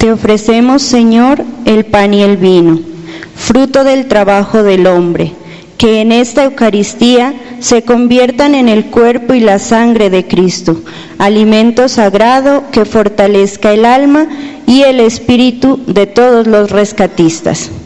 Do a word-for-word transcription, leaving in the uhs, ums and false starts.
Te ofrecemos, Señor, el pan y el vino, fruto del trabajo del hombre, que en esta Eucaristía se conviertan en el cuerpo y la sangre de Cristo, alimento sagrado que fortalezca el alma y el espíritu de todos los rescatistas.